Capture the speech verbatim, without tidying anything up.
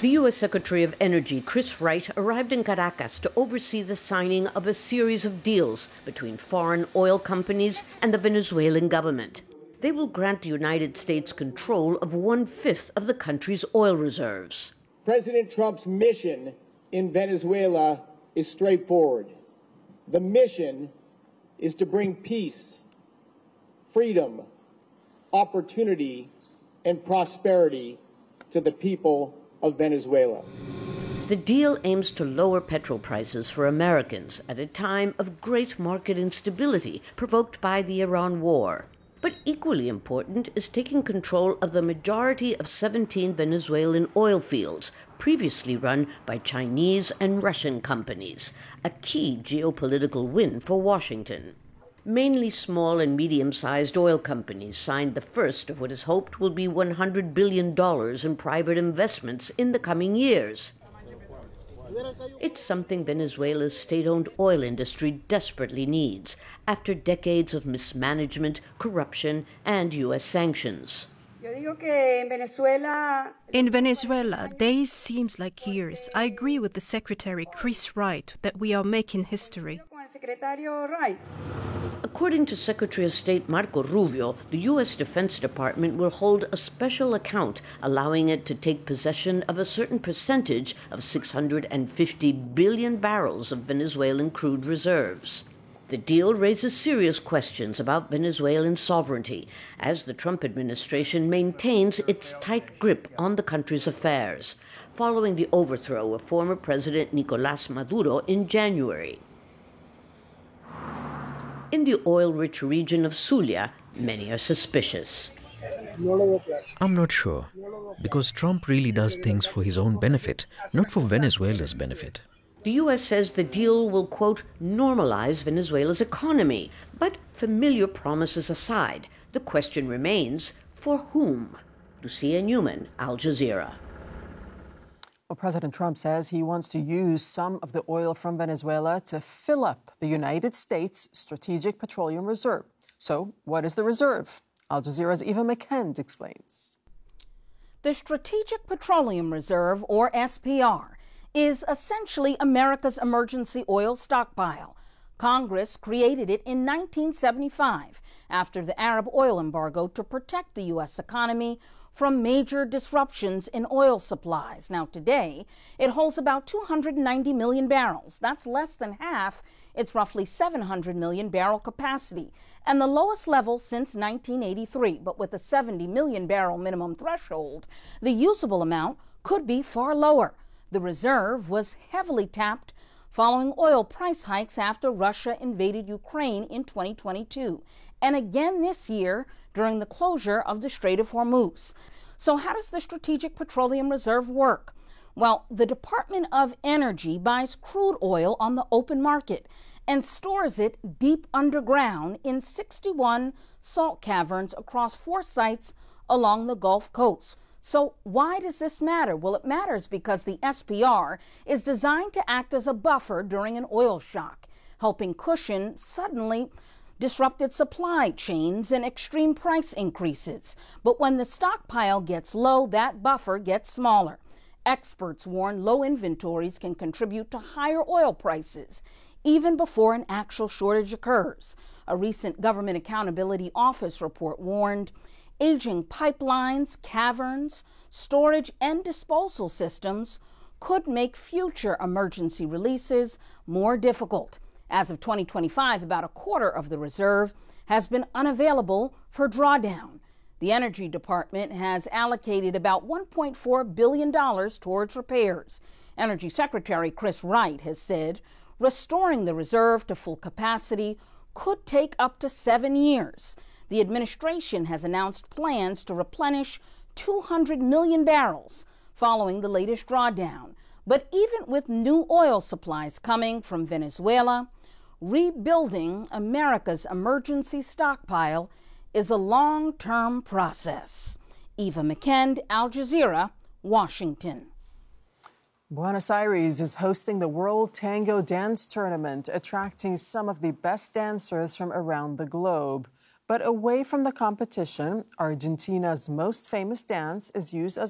The U S Secretary of Energy, Chris Wright, arrived in Caracas to oversee the signing of a series of deals between foreign oil companies and the Venezuelan government. They will grant the United States control of one-fifth of the country's oil reserves. President Trump's mission in Venezuela is straightforward. The mission is to bring peace, freedom, opportunity, and prosperity to the people of Venezuela. The deal aims to lower petrol prices for Americans at a time of great market instability provoked by the Iran war. But equally important is taking control of the majority of seventeen Venezuelan oil fields previously run by Chinese and Russian companies, a key geopolitical win for Washington. Mainly small and medium-sized oil companies signed the first of what is hoped will be one hundred billion dollars in private investments in the coming years. It's something Venezuela's state-owned oil industry desperately needs after decades of mismanagement, corruption, and U S sanctions. In Venezuela, days seems like years. I agree with the Secretary Chris Wright that we are making history. According to Secretary of State Marco Rubio, the U S Defense Department will hold a special account allowing it to take possession of a certain percentage of six hundred fifty billion barrels of Venezuelan crude reserves. The deal raises serious questions about Venezuelan sovereignty as the Trump administration maintains its tight grip on the country's affairs, following the overthrow of former President Nicolás Maduro in January. In the oil-rich region of Zulia, many are suspicious. I'm not sure, because Trump really does things for his own benefit, not for Venezuela's benefit. The U S says the deal will, quote, normalize Venezuela's economy. But familiar promises aside, the question remains, for whom? Lucia Newman, Al Jazeera. Well, President Trump says he wants to use some of the oil from Venezuela to fill up the United States Strategic Petroleum Reserve. So what is the reserve? Al Jazeera's Eva McKend explains. The Strategic Petroleum Reserve, or S P R, is essentially America's emergency oil stockpile. Congress created it in nineteen seventy-five after the Arab oil embargo to protect the U S economy from major disruptions in oil supplies. Now, today, it holds about two hundred ninety million barrels. That's less than half its roughly seven hundred million barrel capacity, and the lowest level since nineteen eighty-three. But with a seventy million barrel minimum threshold, the usable amount could be far lower. The reserve was heavily tapped following oil price hikes after Russia invaded Ukraine in twenty twenty-two, and again this year during the closure of the Strait of Hormuz. So how does the Strategic Petroleum Reserve work? Well, the Department of Energy buys crude oil on the open market and stores it deep underground in sixty-one salt caverns across four sites along the Gulf Coast. So why does this matter? Well, it matters because the S P R is designed to act as a buffer during an oil shock, helping cushion suddenly disrupted supply chains and extreme price increases. But when the stockpile gets low, that buffer gets smaller. Experts warn low inventories can contribute to higher oil prices, even before an actual shortage occurs. A recent Government Accountability Office report warned aging pipelines, caverns, storage, and disposal systems could make future emergency releases more difficult. As of twenty twenty-five, about a quarter of the reserve has been unavailable for drawdown. The Energy Department has allocated about one point four billion dollars towards repairs. Energy Secretary Chris Wright has said restoring the reserve to full capacity could take up to seven years. The administration has announced plans to replenish two hundred million barrels following the latest drawdown. But even with new oil supplies coming from Venezuela, rebuilding America's emergency stockpile is a long-term process. Eva McKend, Al Jazeera, Washington. Buenos Aires is hosting the World Tango Dance Tournament, attracting some of the best dancers from around the globe. But away from the competition, Argentina's most famous dance is used as